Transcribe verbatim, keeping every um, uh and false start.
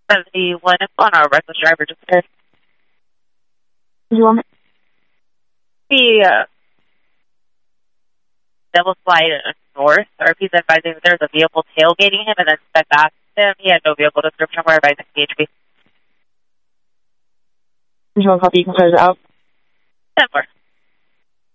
seventy-one on our reckless driver just there. Do you want me? The uh, Devil Slide north, or if he's advising that there's a vehicle tailgating him and then sped past him. He had no vehicle description. We're advising C H P. Do you want to copy? You can close it out. ten four.